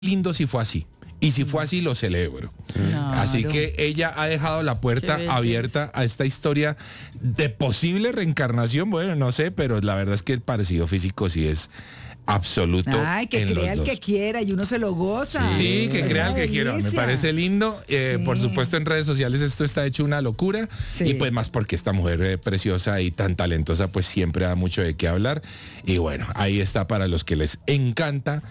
lindo si fue así. Y si fue así, lo celebro. Claro. Así que ella ha dejado la puerta abierta a esta historia de posible reencarnación. Bueno, no sé, pero la verdad es que el parecido físico sí es absoluto. Ay, que en crea los el dos. que quiera y uno se lo goza. Sí, que Es crea el una que quiera. Me delicia. parece lindo. Por Sí. supuesto, en redes sociales esto está hecho una locura. Sí. Y pues más porque esta mujer preciosa y tan talentosa, pues siempre da mucho de qué hablar. Y bueno, ahí está para los que les encanta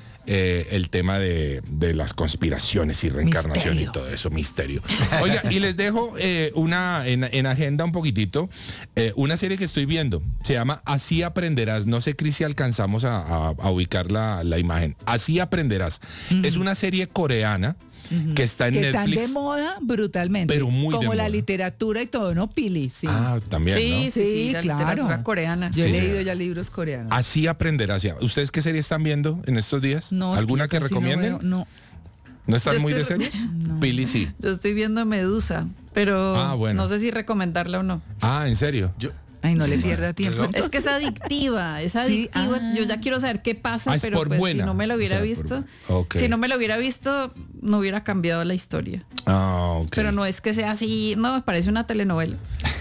el tema de las conspiraciones y reencarnación Misterio. y todo eso, misterio. Oiga, y les dejo una en agenda un poquitito, una serie que estoy viendo. Se llama Así Aprenderás. No sé, Cris, si alcanzamos a ubicar la imagen. Así Aprenderás. Es una serie coreana que está en Que están Netflix. de moda brutalmente. Pero muy de como la moda. literatura y todo, ¿no, Pili? Sí. Ah, también, ¿no? Sí, la claro. literatura coreana. Yo he Sí, leído sí. ya libros coreanos. Así Aprenderás. Ya. ¿Ustedes qué serie están viendo en estos días? No, es ¿Alguna yo que casi no recomienden? veo, no. ¿No están Yo muy de estoy- series? Pili, sí. Yo estoy viendo Medusa, pero Ah, bueno. no sé si recomendarla o no. Ah, ¿en serio? Ay, no le pierda tiempo. Es que es adictiva, es Sí, adictiva. ah. Yo ya quiero saber qué pasa, Ah, es pero por pues buena. si no me lo hubiera O sea, visto, ok. si no me lo hubiera visto, no hubiera cambiado la historia. Ah, ok. Pero no es que sea así, no, parece una telenovela.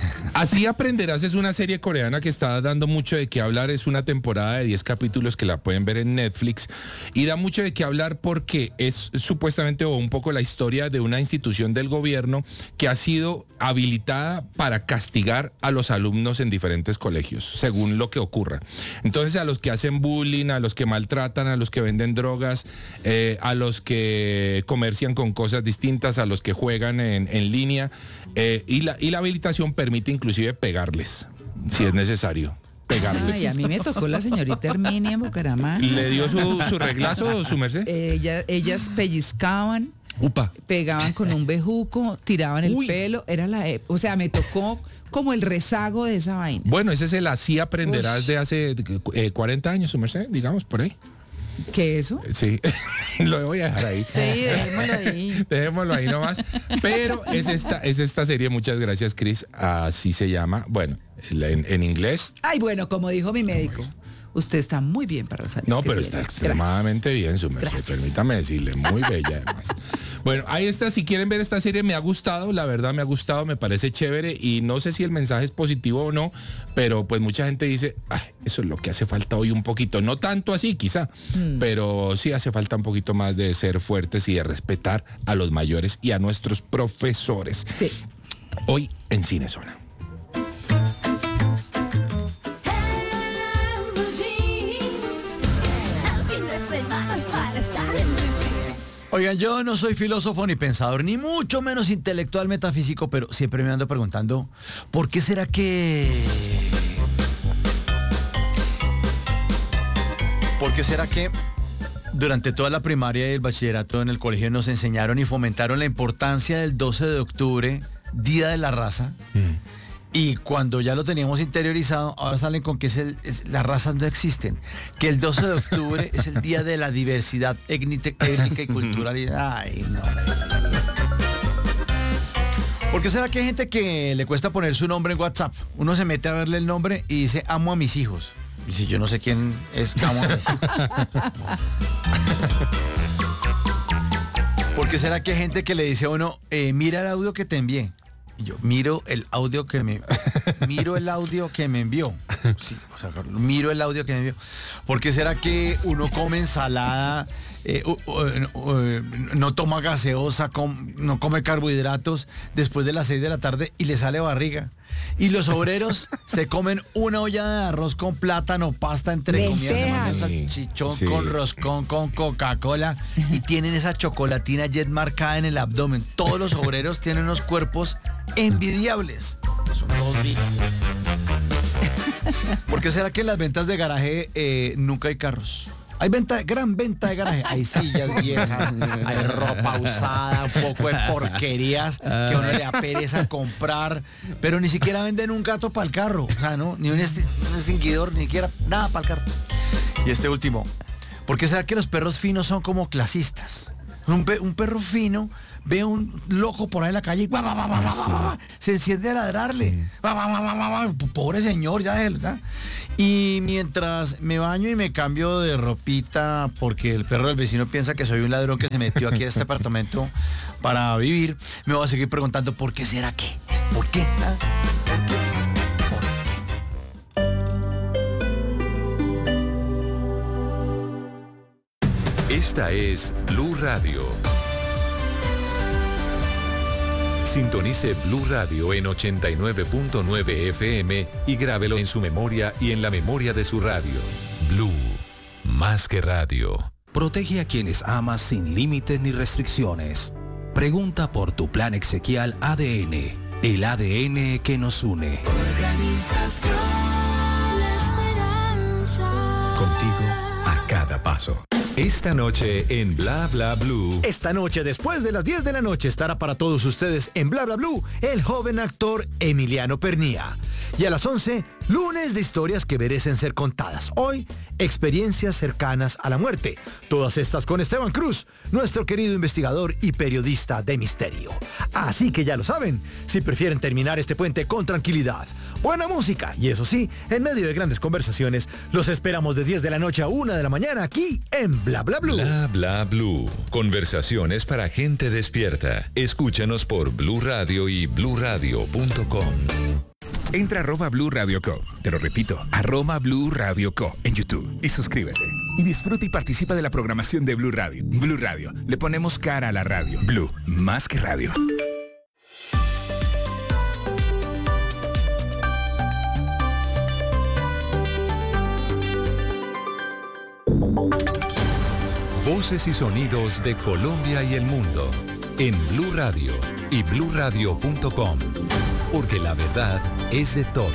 Así Aprenderás es una serie coreana que está dando mucho de qué hablar. Es una temporada de 10 capítulos que la pueden ver en Netflix y da mucho de qué hablar porque es supuestamente o un poco la historia de una institución del gobierno que ha sido habilitada para castigar a los alumnos en diferentes colegios, según lo que ocurra. Entonces a los que hacen bullying, a los que maltratan, a los que venden drogas, a los que comercian con cosas distintas, a los que juegan en línea, y la habilitación permite inclusive pegarles, si es necesario, pegarles. Ay, a mí me tocó la señorita Herminia en Bucaramanga. ¿Le dio su reglazo, su merced? Ellas pellizcaban, Upa. pegaban con un bejuco, tiraban el Uy. pelo. Era o sea, me tocó como el rezago de esa vaina. Bueno, ese es el Así Aprenderás de hace 40 años, su merced, digamos, por ahí. ¿Qué eso? Sí, lo voy a dejar ahí. Sí, dejémoslo ahí. Dejémoslo ahí nomás. Pero es esta serie, muchas gracias, Cris. Así se llama. Bueno, en inglés. Ay, bueno, como dijo mi médico, usted está muy bien para los años No, que pero tiene. está Gracias. extremadamente bien, su merced. Gracias. Permítame decirle, muy bella además. Bueno, ahí está. Si quieren ver esta serie, me ha gustado, la verdad me ha gustado, me parece chévere y no sé si el mensaje es positivo o no, pero pues mucha gente dice, "Ay, eso es lo que hace falta hoy un poquito". No tanto así, quizá, pero sí hace falta un poquito más de ser fuertes y de respetar a los mayores y a nuestros profesores. Sí. Hoy en Cinezona. Oigan, yo no soy filósofo ni pensador, ni mucho menos intelectual metafísico, pero siempre me ando preguntando, ¿por qué será que... ¿Por qué será que durante toda la primaria y el bachillerato en el colegio nos enseñaron y fomentaron la importancia del 12 de octubre, Día de la Raza? Y cuando ya lo teníamos interiorizado, ahora salen con que las razas no existen. Que el 12 de octubre es el día de la diversidad étnica y cultural. Ay, no. ¿Por qué será que hay gente que le cuesta poner su nombre en WhatsApp? Uno se mete a verle el nombre y dice, amo a mis hijos. Y si yo no sé quién es, amo a mis hijos. ¿Por qué será que hay gente que le dice a uno, mira el audio que te envié? Y yo miro el audio que me envió. Sí, o sea, miro el audio que me envió. ¿Por qué será que uno come ensalada, no toma gaseosa, no come carbohidratos después de las 6 de la tarde y le sale barriga? Y los obreros se comen una olla de arroz con plátano, pasta, entre comidas, se mandan un salchichón Sí. con roscón, con Coca-Cola y tienen esa chocolatina Jet marcada en el abdomen. Todos los obreros tienen unos cuerpos envidiables. Son todos vivos. ¿Por qué será que en las ventas de garaje nunca hay carros? Hay gran venta de garaje, hay sillas viejas, hay ropa usada, un poco de porquerías que a uno le da pereza comprar, pero ni siquiera venden un gato para el carro, o sea, ¿no? Ni un extinguidor, ni siquiera nada para el carro. Y este último, ¿por qué será que los perros finos son como clasistas? Un perro fino ve un loco por ahí en la calle y se enciende a ladrarle. Pobre señor, ya él. Y mientras me baño y me cambio de ropita porque el perro del vecino piensa que soy un ladrón que se metió aquí a este apartamento para vivir, me voy a seguir preguntando ¿por qué será que? ¿Por qué? Esta es Blue Radio. Sintonice Blue Radio en 89.9 FM y grábelo en su memoria y en la memoria de su radio. Blue, más que radio. Protege a quienes amas sin límites ni restricciones. Pregunta por tu plan exequial ADN, el ADN que nos une. Organización La Esperanza. Contigo a cada paso. Esta noche en Bla Bla Blue. Esta noche, después de las 10 de la noche, estará para todos ustedes en Bla Bla Blue el joven actor Emiliano Pernía. Y a las 11, lunes de historias que merecen ser contadas. Hoy, experiencias cercanas a la muerte. Todas estas con Esteban Cruz, nuestro querido investigador y periodista de misterio. Así que ya lo saben, si prefieren terminar este puente con tranquilidad, buena música y eso sí, en medio de grandes conversaciones, los esperamos de 10 de la noche a 1 de la mañana aquí en Bla Bla Blue. Bla Bla Blue. Conversaciones para gente despierta. Escúchanos por Blue Radio y bluradio.com. Entra a @Blue Radio Co. Te lo repito, @Blue Radio Co. en YouTube y suscríbete. Y disfruta y participa de la programación de Blue Radio. Blue Radio, le ponemos cara a la radio. Blue, más que radio. Voces y sonidos de Colombia y el mundo en Blue Radio y bluradio.com. Porque la verdad es de todos.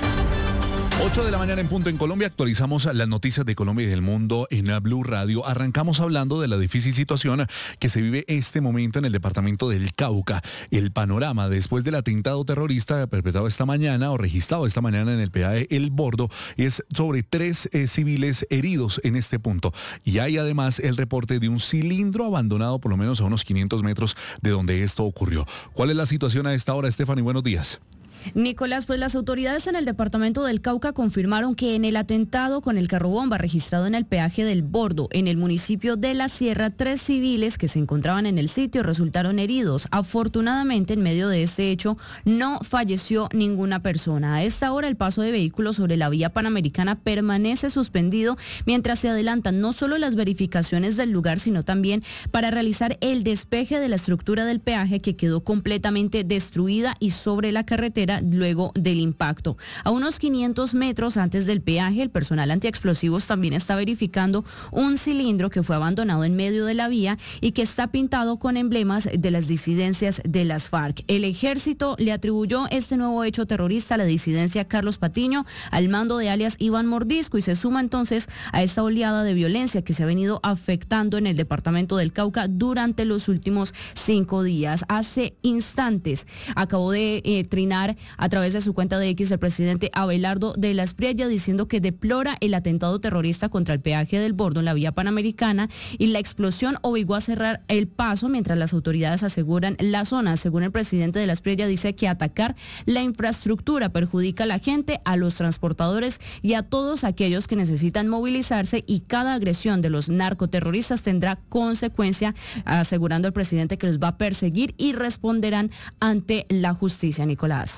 8 de la mañana en punto en Colombia. Actualizamos las noticias de Colombia y del mundo en la Blue Radio. Arrancamos hablando de la difícil situación que se vive este momento en el departamento del Cauca. El panorama después del atentado terrorista perpetrado esta mañana o registrado esta mañana en el peaje El Bordo es sobre 3 civiles heridos en este punto. Y hay además el reporte de un cilindro abandonado por lo menos a unos 500 metros de donde esto ocurrió. ¿Cuál es la situación a esta hora, Stephanie? Buenos días. Nicolás, pues las autoridades en el departamento del Cauca confirmaron que en el atentado con el carro bomba registrado en el peaje del Bordo, en el municipio de La Sierra, 3 civiles que se encontraban en el sitio resultaron heridos. Afortunadamente, en medio de este hecho, no falleció ninguna persona. A esta hora, el paso de vehículos sobre la vía panamericana permanece suspendido mientras se adelantan no solo las verificaciones del lugar, sino también para realizar el despeje de la estructura del peaje que quedó completamente destruida y sobre la carretera luego del impacto. A unos 500 metros antes del peaje, el personal antiexplosivos también está verificando un cilindro que fue abandonado en medio de la vía y que está pintado con emblemas de las disidencias de las FARC. El ejército le atribuyó este nuevo hecho terrorista a la disidencia Carlos Patiño, al mando de alias Iván Mordisco, y se suma entonces a esta oleada de violencia que se ha venido afectando en el departamento del Cauca durante los últimos 5 días. Hace instantes acabó de trinar a través de su cuenta de X el presidente Abelardo de la Espriella diciendo que deplora el atentado terrorista contra el peaje del Bordo en la vía panamericana y la explosión obligó a cerrar el paso mientras las autoridades aseguran la zona. Según el presidente de la Espriella, dice que atacar la infraestructura perjudica a la gente, a los transportadores y a todos aquellos que necesitan movilizarse, y cada agresión de los narcoterroristas tendrá consecuencia, asegurando el presidente que los va a perseguir y responderán ante la justicia. Nicolás.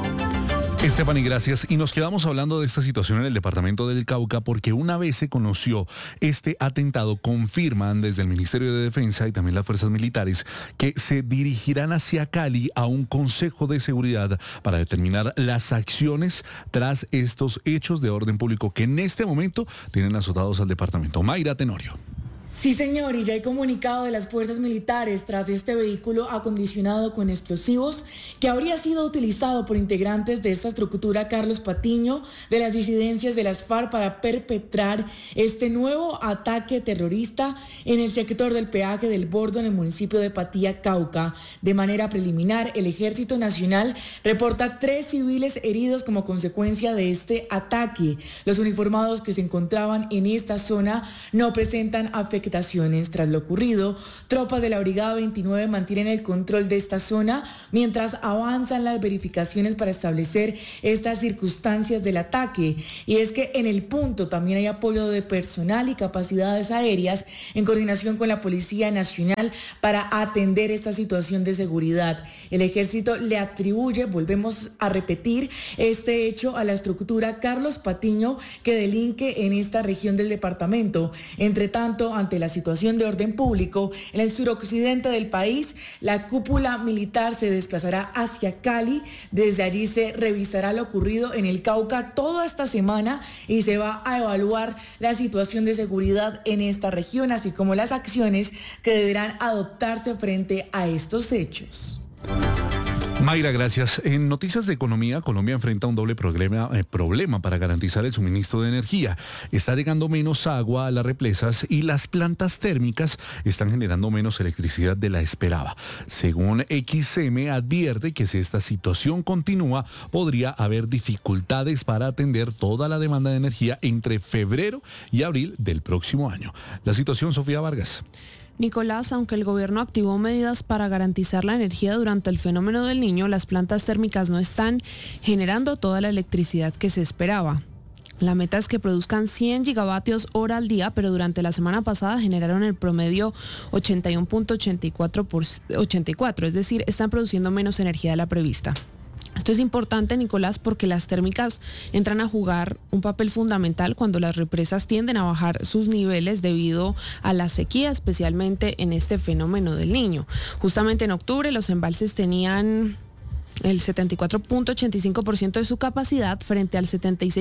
Stephanie, gracias. Y nos quedamos hablando de esta situación en el departamento del Cauca porque una vez se conoció este atentado, confirman desde el Ministerio de Defensa y también las fuerzas militares que se dirigirán hacia Cali a un consejo de seguridad para determinar las acciones tras estos hechos de orden público que en este momento tienen azotados al departamento. Mayra Tenorio. Sí, señor, y ya hay comunicado de las fuerzas militares tras este vehículo acondicionado con explosivos que habría sido utilizado por integrantes de esta estructura Carlos Patiño de las disidencias de las FARC para perpetrar este nuevo ataque terrorista en el sector del peaje del Bordo en el municipio de Patía, Cauca. De manera preliminar, el Ejército Nacional reporta 3 civiles heridos como consecuencia de este ataque. Los uniformados que se encontraban en esta zona no presentan afectaciones afectaciones. Tras lo ocurrido, tropas de la Brigada 29 mantienen el control de esta zona mientras avanzan las verificaciones para establecer estas circunstancias del ataque. Y es que en el punto también hay apoyo de personal y capacidades aéreas en coordinación con la Policía Nacional para atender esta situación de seguridad. El ejército le atribuye, volvemos a repetir, este hecho a la estructura Carlos Patiño que delinque en esta región del departamento. Entre tanto, ante la situación de orden público en el suroccidente del país, la cúpula militar se desplazará hacia Cali. Desde allí se revisará lo ocurrido en el Cauca toda esta semana y se va a evaluar la situación de seguridad en esta región, así como las acciones que deberán adoptarse frente a estos hechos. Mayra, gracias. En noticias de economía, Colombia enfrenta un doble problema para garantizar el suministro de energía. Está llegando menos agua a las represas y las plantas térmicas están generando menos electricidad de la esperada. Según XM, advierte que si esta situación continúa, podría haber dificultades para atender toda la demanda de energía entre febrero y abril del próximo año. La situación, Sofía Vargas. Nicolás, aunque el gobierno activó medidas para garantizar la energía durante el fenómeno del Niño, las plantas térmicas no están generando toda la electricidad que se esperaba. La meta es que produzcan 100 gigavatios hora al día, pero durante la semana pasada generaron el promedio 81.84, es decir, están produciendo menos energía de la prevista. Esto es importante, Nicolás, porque las térmicas entran a jugar un papel fundamental cuando las represas tienden a bajar sus niveles debido a la sequía, especialmente en este fenómeno del Niño. Justamente en octubre los embalses tenían el 74.85% de su capacidad frente al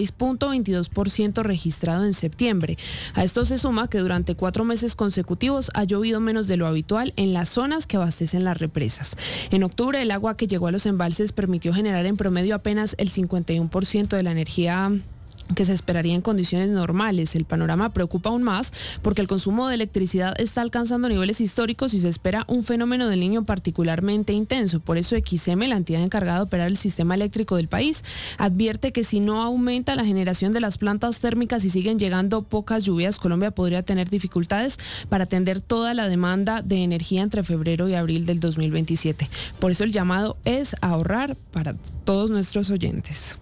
76.22% registrado en septiembre. A esto se suma que durante 4 meses consecutivos ha llovido menos de lo habitual en las zonas que abastecen las represas. En octubre, el agua que llegó a los embalses permitió generar en promedio apenas el 51% de la energía que se esperaría en condiciones normales. El panorama preocupa aún más porque el consumo de electricidad está alcanzando niveles históricos y se espera un fenómeno del Niño particularmente intenso. Por eso XM, la entidad encargada de operar el sistema eléctrico del país, advierte que si no aumenta la generación de las plantas térmicas y siguen llegando pocas lluvias, Colombia podría tener dificultades para atender toda la demanda de energía entre febrero y abril del 2027. Por eso el llamado es ahorrar para todos nuestros oyentes.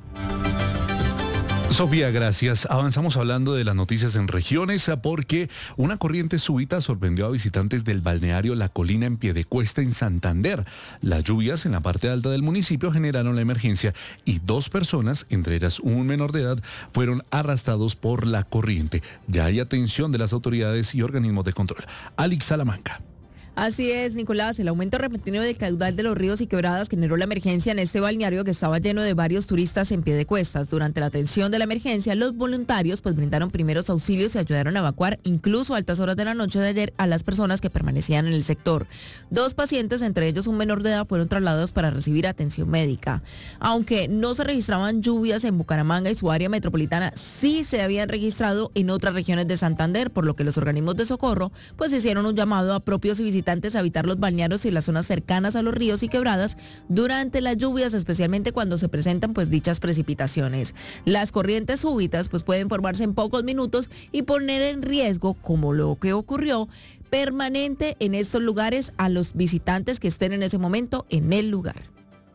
Sofía, gracias. Avanzamos hablando de las noticias en regiones porque una corriente súbita sorprendió a visitantes del balneario La Colina en Piedecuesta, en Santander. Las lluvias en la parte alta del municipio generaron la emergencia y 2 personas, entre ellas un menor de edad, fueron arrastrados por la corriente. Ya hay atención de las autoridades y organismos de control. Alex Salamanca. Así es, Nicolás, el aumento repentino del caudal de los ríos y quebradas generó la emergencia en este balneario que estaba lleno de varios turistas en Piedecuestas. Durante la atención de la emergencia, los voluntarios brindaron primeros auxilios y ayudaron a evacuar incluso a altas horas de la noche de ayer a las personas que permanecían en el sector. 2 pacientes, entre ellos un menor de edad, fueron trasladados para recibir atención médica. Aunque no se registraban lluvias en Bucaramanga y su área metropolitana, sí se habían registrado en otras regiones de Santander, por lo que los organismos de socorro hicieron un llamado a propios y visitantes a evitar los balnearios y las zonas cercanas a los ríos y quebradas durante las lluvias, especialmente cuando se presentan dichas precipitaciones. Las corrientes súbitas pueden formarse en pocos minutos y poner en riesgo, como lo que ocurrió, permanente en estos lugares a los visitantes que estén en ese momento en el lugar.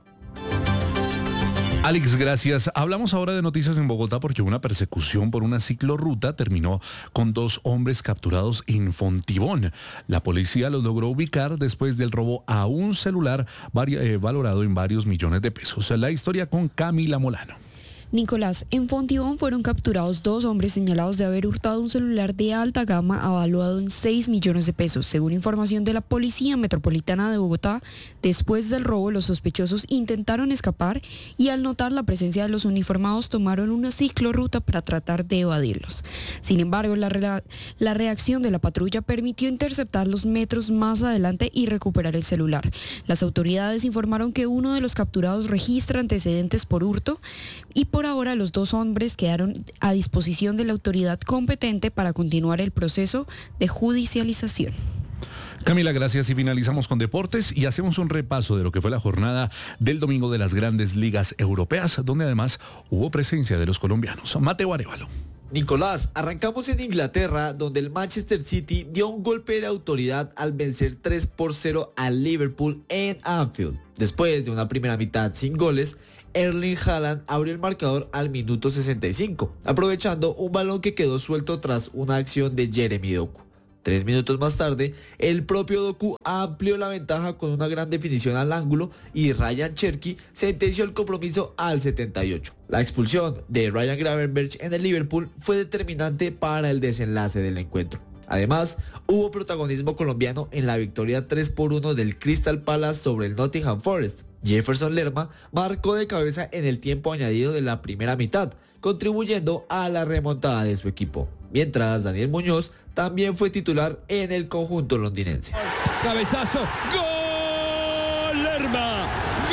Alex, gracias. Hablamos ahora de noticias en Bogotá porque una persecución por una ciclorruta terminó con 2 hombres capturados en Fontibón. La policía los logró ubicar después del robo a un celular valorado en varios millones de pesos. La historia con Camila Molano. Nicolás, en Fontibón fueron capturados 2 hombres señalados de haber hurtado un celular de alta gama avaluado en 6 millones de pesos. Según información de la Policía Metropolitana de Bogotá, después del robo los sospechosos intentaron escapar y al notar la presencia de los uniformados tomaron una ciclorruta para tratar de evadirlos. Sin embargo, la reacción de la patrulla permitió interceptarlos metros más adelante y recuperar el celular. Las autoridades informaron que uno de los capturados registra antecedentes por hurto y por ahora los 2 hombres quedaron a disposición de la autoridad competente para continuar el proceso de judicialización. Camila, gracias. Y finalizamos con deportes y hacemos un repaso de lo que fue la jornada del domingo de las grandes ligas europeas, donde además hubo presencia de los colombianos. Mateo Arévalo. Nicolás, arrancamos en Inglaterra, donde el Manchester City dio un golpe de autoridad al vencer 3-0 al Liverpool en Anfield. Después de una primera mitad sin goles, Erling Haaland abrió el marcador al minuto 65, aprovechando un balón que quedó suelto tras una acción de Jeremy Doku. 3 minutos más tarde, el propio Doku amplió la ventaja con una gran definición al ángulo y Ryan Cherky sentenció el compromiso al 78. La expulsión de Ryan Gravenberch en el Liverpool fue determinante para el desenlace del encuentro. Además, hubo protagonismo colombiano en la victoria 3-1 del Crystal Palace sobre el Nottingham Forest. Jefferson Lerma marcó de cabeza en el tiempo añadido de la primera mitad, contribuyendo a la remontada de su equipo. Mientras Daniel Muñoz también fue titular en el conjunto londinense. Cabezazo, ¡gol! Lerma,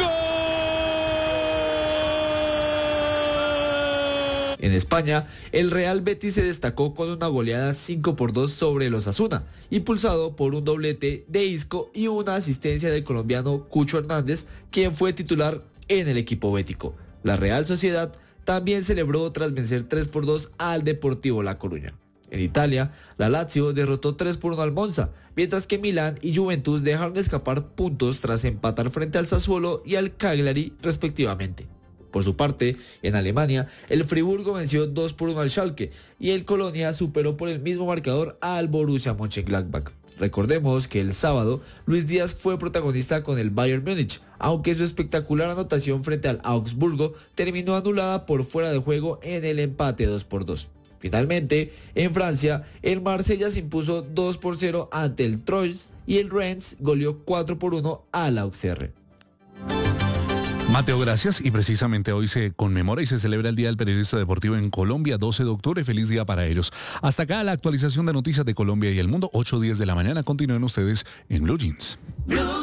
¡gol! En España, el Real Betis se destacó con una goleada 5-2 sobre el Osasuna, impulsado por un doblete de Isco y una asistencia del colombiano Cucho Hernández, quien fue titular en el equipo bético. La Real Sociedad también celebró tras vencer 3-2 al Deportivo La Coruña. En Italia, la Lazio derrotó 3-1 al Monza, mientras que Milán y Juventus dejaron de escapar puntos tras empatar frente al Sassuolo y al Cagliari respectivamente. Por su parte, en Alemania, el Friburgo venció 2-1 al Schalke y el Colonia superó por el mismo marcador al Borussia Mönchengladbach. Recordemos que el sábado Luis Díaz fue protagonista con el Bayern Múnich, aunque su espectacular anotación frente al Augsburgo terminó anulada por fuera de juego en el empate 2-2. Finalmente, en Francia, el Marsella se impuso 2-0 ante el Troyes y el Rennes goleó 4-1 al Auxerre. Mateo, gracias. Y precisamente hoy se conmemora y se celebra el Día del Periodista Deportivo en Colombia, 12 de octubre. Feliz día para ellos. Hasta acá la actualización de noticias de Colombia y el mundo, 8:10 de la mañana. Continúen ustedes en Blue Jeans.